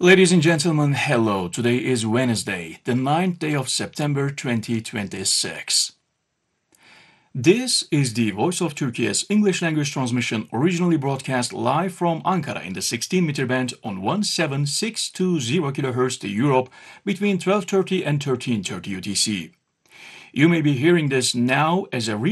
Ladies and gentlemen, hello. Today is Wednesday, the 9th day of September 2026. This is the Voice of Turkey's English language transmission, originally broadcast live from Ankara in the 16-meter band on 17620 kHz to Europe between 12:30 and 13:30 UTC. You may be hearing this now as a